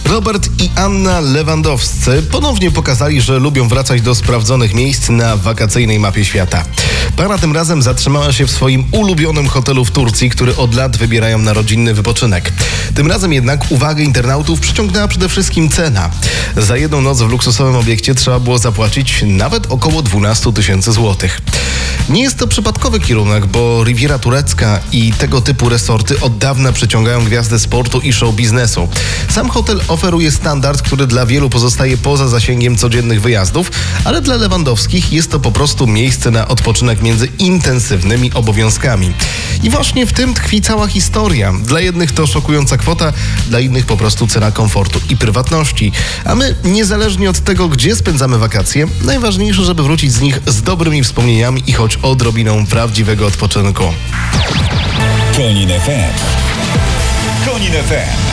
Robert i Anna Lewandowscy ponownie pokazali, że lubią wracać do sprawdzonych miejsc na wakacyjnej mapie świata. Para tym razem zatrzymała się w swoim ulubionym hotelu w Turcji, który od lat wybierają na rodzinny wypoczynek. Tym razem jednak uwagę internautów przyciągnęła przede wszystkim cena. Za jedną noc w luksusowym obiekcie trzeba było zapłacić nawet około 12 000 złotych. Nie jest to przypadkowy kierunek, bo Riviera Turecka i tego typu resorty od dawna przyciągają gwiazdy sportu i show biznesu. Sam hotel oferuje standard, który dla wielu pozostaje poza zasięgiem codziennych wyjazdów, ale dla Lewandowskich jest to po prostu miejsce na odpoczynek między intensywnymi obowiązkami. I właśnie w tym tkwi cała historia. Dla jednych to szokująca kwota, dla innych po prostu cena komfortu i prywatności. A my, niezależnie od tego, gdzie spędzamy wakacje, najważniejsze, żeby wrócić z nich z dobrymi wspomnieniami i choć odrobiną prawdziwego odpoczynku. Konin FM. Konin FM.